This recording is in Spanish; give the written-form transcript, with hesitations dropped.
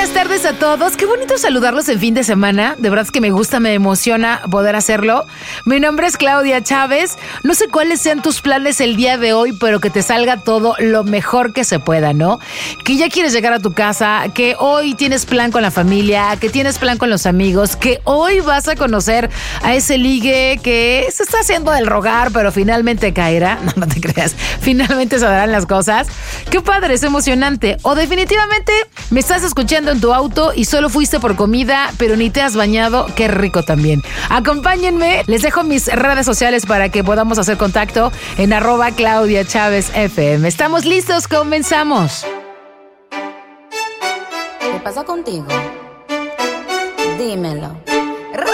buenas tardes a todos. Qué bonito saludarlos en fin de semana. De verdad es que me gusta, me emociona poder hacerlo. Mi nombre es Claudia Chávez. No sé cuáles sean tus planes el día de hoy, pero que te salga todo lo mejor que se pueda, ¿no? Que ya quieres llegar a tu casa, que hoy tienes plan con la familia, que tienes plan con los amigos, que hoy vas a conocer a ese ligue que se está haciendo del rogar, pero finalmente caerá. No te creas. Finalmente se darán las cosas. Qué padre, es emocionante. O definitivamente me estás escuchando en tu auto y solo fuiste por comida, pero ni te has bañado. Qué rico también. Acompáñenme. Les dejo mis redes sociales para que podamos hacer contacto en @ClaudiaChávezFM. ¿Estamos listos? Comenzamos. ¿Qué pasa contigo? Dímelo.